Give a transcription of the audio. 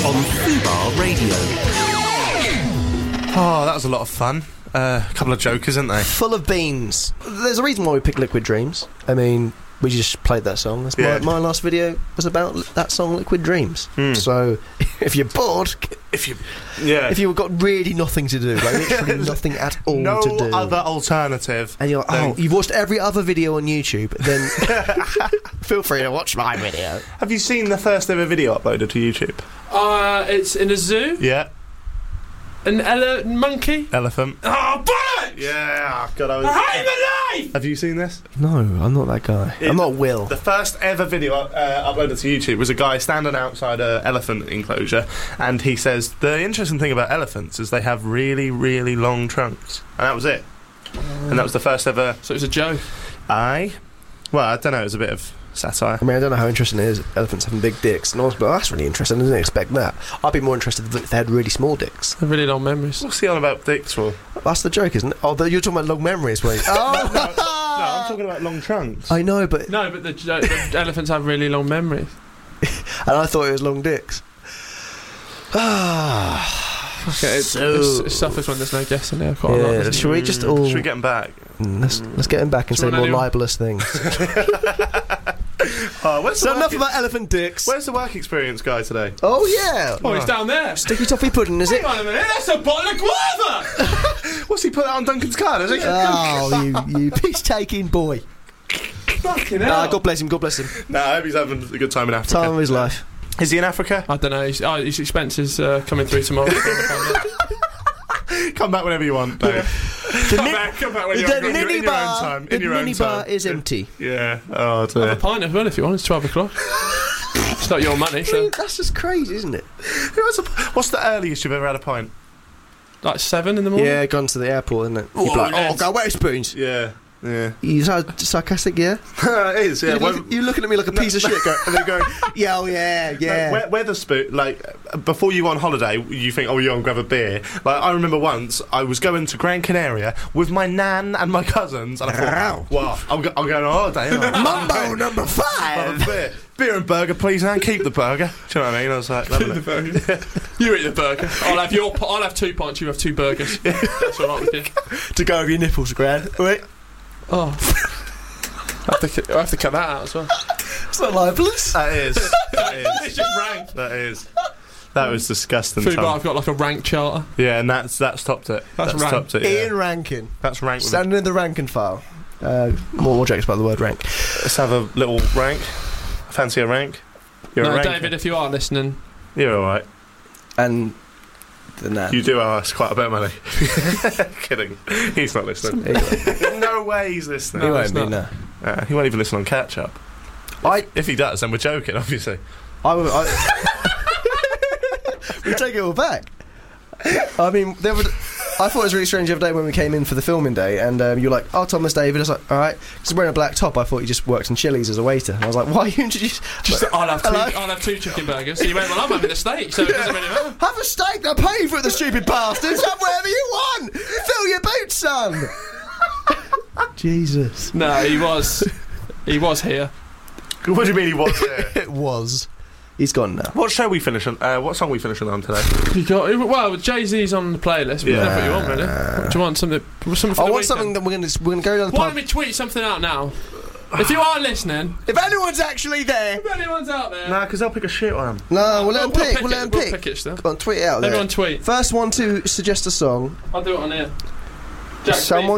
on Fubar Radio. Oh, that was a lot of fun. A couple of jokers, isn't they? Full of beans. There's a reason why we picked Liquid Dreams. I mean, we just played that song. That's my last video was about that song, Liquid Dreams. So, if you're bored, if you've got really nothing to do, like literally nothing at all to do, no other alternative, and you're like, you've watched every other video on YouTube, then feel free to watch my video. Have you seen the first ever video uploaded to YouTube? It's in a zoo. Yeah. An monkey? Elephant. Oh, bollocks! Yeah, God, I hate my life! Have you seen this? No, I'm not that guy. I'm not Will. The first ever video uploaded to YouTube was a guy standing outside an elephant enclosure, and he says, the interesting thing about elephants is they have really, really long trunks. And that was it. And that was the first ever... So it was a joke? Well, I don't know, it was a bit of satire. I mean, I don't know how interesting it is, elephants having big dicks, but that's really interesting. I didn't expect that. I'd be more interested if they had really small dicks. They're really long memories. What's he on about dicks for? That's the joke, isn't it? Oh, you're talking about long memories, wait. Oh! No, I'm talking about long trunks. I know, but... No, but the elephants have really long memories. And I thought it was long dicks. Okay, it suffers when there's no guests in there quite a lot. Should we just all... Should we get him back? Let's get him back and say more libelous things. So enough about elephant dicks. Where's the work experience guy today? Oh, yeah. Oh, he's down there. Sticky toffee pudding, is it? Hang on a minute, that's a bottle of guava! What's he put that on Duncan's card, is he? Oh, you piss-taking boy. Fucking hell. God bless him, God bless him. No, I hope he's having a good time in Africa. Time of his life. Is he in Africa? I don't know, his expenses coming through tomorrow. Come back whenever you want, Dave. Come back when you're in your own time. The minibar is empty. Yeah. Oh, dear. Have a pint as well if you want. It's 12 o'clock. It's not your money, so... That's just crazy, isn't it? What's the earliest you've ever had a pint? Like 7 in the morning? Yeah, gone to the airport, isn't it? You're like, go away, spoons. Yeah. Yeah. You sound sarcastic, yeah? It is, yeah. You're looking at me like a piece of shit, and they're going, yeah, oh, yeah. No, Wetherspoon, like, before you go on holiday, you think, oh, you're going to grab a beer. Like, I remember once, I was going to Gran Canaria with my nan and my cousins, and I thought, wow, I'm going on holiday, aren't I? Mambo number 5! Beer and burger, please, Nan, keep the burger. Do you know what I mean? I was like, loving it. You eat the burger. I'll have 2 pints, you have 2 burgers. That's alright with you. To go over your nipples, Gran. Wait. Oh. I have to cut that out as well. It's not libelous. That is. It's just rank. That is. That was disgusting. Food bar, I've got like a rank charter. Yeah, and that's topped it. That's rank. Topped it. Yeah. Ian Rankin. That's rank. Standing in the Rankin file. More jokes about the word rank. Let's have a little rank. Fancy a rank? You're a rank. David, if you are listening, you're all right. And you do owe us quite a bit of money. Kidding. He's not listening. No way he's listening. He won't be, no. He won't even listen on catch up. If he does, then we're joking, obviously. We take it all back. I mean, I thought it was really strange the other day when we came in for the filming day, and you were like, "Oh, Thomas David." I was like, "All right." He's wearing a black top. I thought he just worked in Chili's as a waiter. And I was like, "Why you introduce?" I'll have 2 chicken burgers. So you went, "Well, I'm having a steak, so it doesn't really matter." Have a steak. They'll pay for it, the stupid bastards. Have whatever you want. Fill your boots, son. Jesus. No, he was here. What do you mean he was here? It was. He's gone now. What show we finish on? What song we finishing on today? Well, Jay-Z's on the playlist. But that's what you want, really. What do you want? Something for the I want something that we're going to go down the Why don't we tweet something out now? If you are listening, if anyone's actually there, if anyone's out there, nah, because they'll pick a shit one. No, we'll let them pick. We'll let them pick it still. Come on, tweet it out. Everyone tweet. First one to suggest a song. I'll do it on here. Someone